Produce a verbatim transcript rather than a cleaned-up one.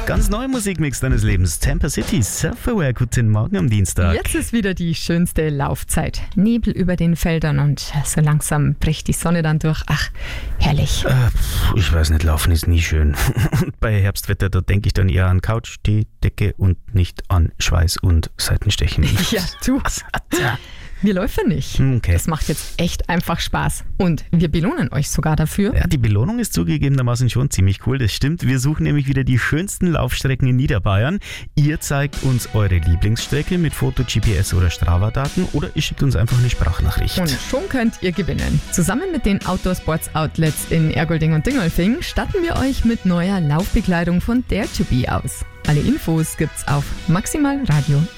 Ganz neue Musikmix deines Lebens. Tampa City, Self-Aware. Guten Morgen am Dienstag. Jetzt ist wieder die schönste Laufzeit. Nebel über den Feldern und so langsam bricht die Sonne dann durch. Ach, herrlich. Äh, ich weiß nicht, Laufen ist nie schön. Und bei Herbstwetter, da denke ich dann eher an Couch, Tee, Decke und nicht an Schweiß und Seitenstechen. Ja, du. Wir Läufer nicht. Okay. Das macht jetzt echt einfach Spaß. Und wir belohnen euch sogar dafür. Ja, die Belohnung ist zugegebenermaßen schon ziemlich cool, das stimmt. Wir suchen nämlich wieder die schönsten Laufstrecken in Niederbayern. Ihr zeigt uns eure Lieblingsstrecke mit Foto, G P S oder Strava-Daten oder ihr schickt uns einfach eine Sprachnachricht. Und schon könnt ihr gewinnen. Zusammen mit den Outdoor Sports Outlets in Ergolding und Dingolfing statten wir euch mit neuer Laufbekleidung von Dare to Be aus. Alle Infos gibt's auf maximalradio.